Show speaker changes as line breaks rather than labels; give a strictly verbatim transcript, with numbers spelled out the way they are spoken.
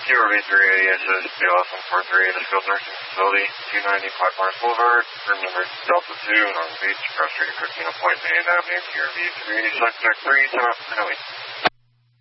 C R V three eighty S S B L S one four three, the skilled nursing facility, two ninety Five Mars Boulevard, room number Delta two, Northern Beach, cross street fifteen, Point Main Avenue, C R V three eighty, select check three, ten out, ten oh eight.